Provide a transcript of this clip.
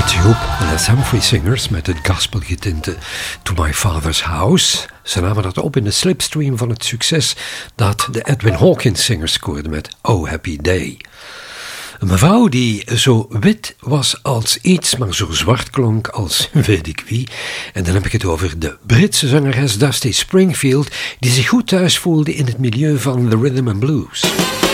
Les Humphrey Singers met het gospelgetinte To My Father's House. Ze namen dat op in de slipstream van het succes dat de Edwin Hawkins Singers scoorden met Oh Happy Day. Een mevrouw die zo wit was als iets, maar zo zwart klonk als weet ik wie. En dan heb ik het over de Britse zangeres Dusty Springfield, die zich goed thuis voelde in het milieu van the rhythm and blues.